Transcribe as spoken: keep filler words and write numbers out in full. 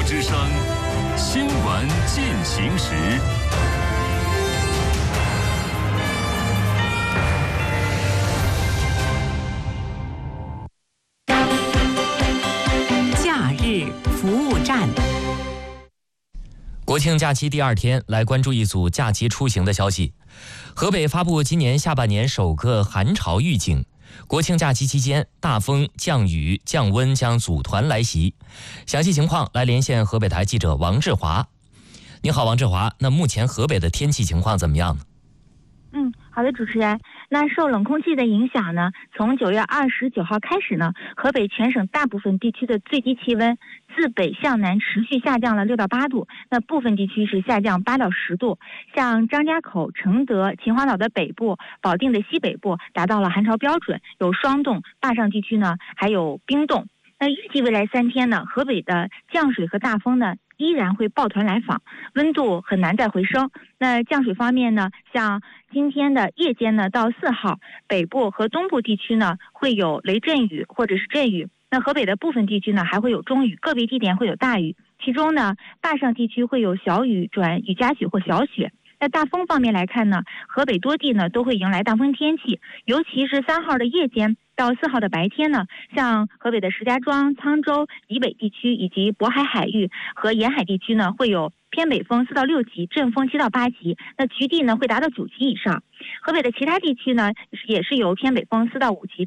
之声新闻进行时。 假日服务站。 国庆假期第二天，来关注一组假期出行的消息。河北发布今年下半年首个寒潮预警。国庆假期期间，大风、降雨、降温将组团来袭。详细情况来连线河北台记者王志华。你好，王志华。那目前河北的天气情况怎么样呢？ 嗯，好的，主持人。那受冷空气的影响呢，从九月二十九号开始呢，河北全省大部分地区的最低气温自北向南持续下降了六到八度，那部分地区是下降八到十度。像张家口、承德、秦皇岛的北部、保定的西北部达到了寒潮标准，有霜冻；坝上地区呢还有冰冻。那预计未来三天呢，河北的降水和大风呢依然会抱团来访，温度很难再回升。那降水方面呢，像今天的夜间呢到四号，北部和东部地区呢会有雷阵雨或者是阵雨。那河北的部分地区呢还会有中雨，个别地点会有大雨。其中呢，坝上地区会有小雨转雨夹雪或小雪。在大风方面来看呢，河北多地呢都会迎来大风天气，尤其是三号的夜间到四号的白天呢，像河北的石家庄、沧州以北地区以及渤海海域和沿海地区呢，会有偏北风四到六级，阵风七到八级，那局地呢会达到九级以上。河北的其他地区呢，也是有偏北风四到五级，